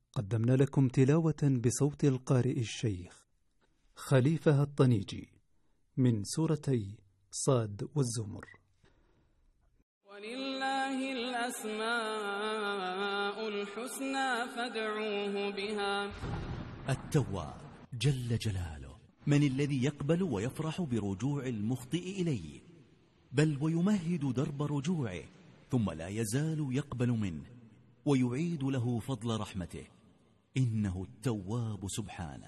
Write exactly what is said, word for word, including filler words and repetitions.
قدمنا لكم تلاوة بصوت القارئ الشيخ خليفة الطنيجي من سورتي صاد والزمر. ولله الأسماء الحسنى فادعوه بها. التواب جل جلاله من الذي يقبل ويفرح برجوع المخطئ إليه، بل ويمهد درب رجوعه، ثم لا يزال يقبل منه ويعيد له فضل رحمته. إنه التواب سبحانه.